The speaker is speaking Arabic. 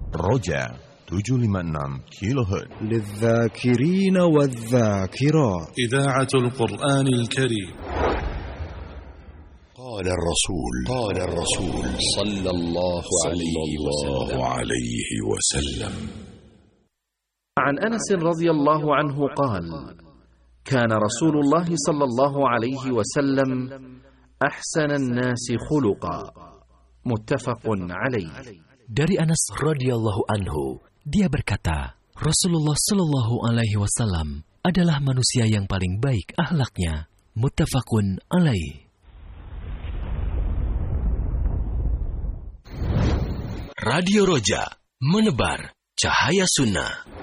Roja 756 كيلوهرتز للذاكرين والذاكرات. إذاعة القرآن الكريم. قال الرسول صلى الله عليه وسلم. عن أنس رضي الله عنه قال: كان رسول الله صلى الله عليه وسلم أحسن الناس خلقا. متفق عليه. Dari Anas radhiyallahu anhu, dia berkata, Rasulullah sallallahu alaihi wasallam adalah manusia yang paling baik akhlaknya. Muttafaqun alaih. Radio Roja, menebar cahaya sunnah.